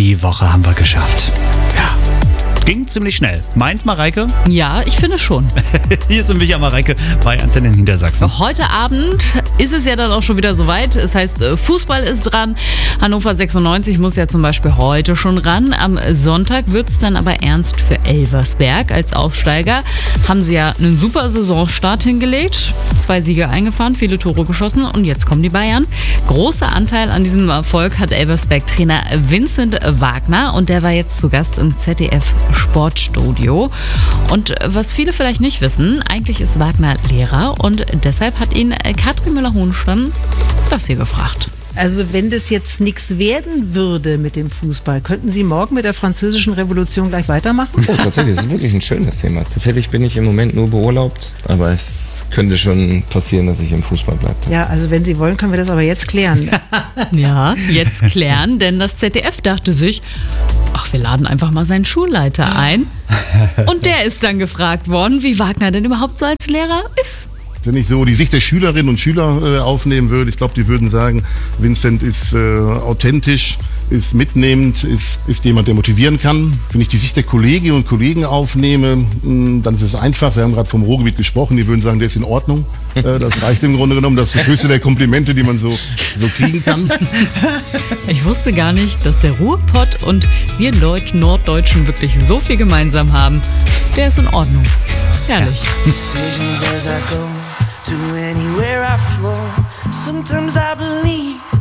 Die Woche haben wir geschafft. Ja. Ging ziemlich schnell. Meint Mareike? Ja, ich finde schon. Hier sind Micha Mareike bei Antenne in Niedersachsen. Heute Abend ist es ja dann auch schon wieder soweit. Es heißt, Fußball ist dran. Hannover 96 muss ja zum Beispiel heute schon ran. Am Sonntag wird es dann aber ernst für Elversberg. Als Aufsteiger haben sie ja einen super Saisonstart hingelegt. 2 Siege eingefahren, viele Tore geschossen und jetzt kommen die Bayern. Großer Anteil an diesem Erfolg hat Elversberg-Trainer Vincent Wagner und der war jetzt zu Gast im ZDF Sportstudio. Und was viele vielleicht nicht wissen, eigentlich ist Wagner Lehrer und deshalb hat ihn Katrin Müller-Hohenstein das hier gefragt. Also wenn das jetzt nichts werden würde mit dem Fußball, könnten Sie morgen mit der Französischen Revolution gleich weitermachen? Oh, tatsächlich, das ist wirklich ein schönes Thema. Tatsächlich bin ich im Moment nur beurlaubt, aber es könnte schon passieren, dass ich im Fußball bleibe. Ja, also wenn Sie wollen, können wir das aber jetzt klären. Ja, jetzt klären, denn das ZDF dachte sich, ach, wir laden einfach mal seinen Schulleiter ein. Und der ist dann gefragt worden, wie Wagner denn überhaupt so als Lehrer ist. Wenn ich so die Sicht der Schülerinnen und Schüler aufnehmen würde, ich glaube, die würden sagen, Vincent ist authentisch, ist mitnehmend, ist jemand, der motivieren kann. Wenn ich die Sicht der Kolleginnen und Kollegen aufnehme, dann ist es einfach. Wir haben gerade vom Ruhrgebiet gesprochen, die würden sagen, der ist in Ordnung. Das reicht im Grunde genommen. Das ist das höchste der Komplimente, die man so kriegen kann. Ich wusste gar nicht, dass der Ruhrpott und wir Norddeutschen wirklich so viel gemeinsam haben. Der ist in Ordnung. Herrlich. Decisions as I go to anywhere I flow. Sometimes I believe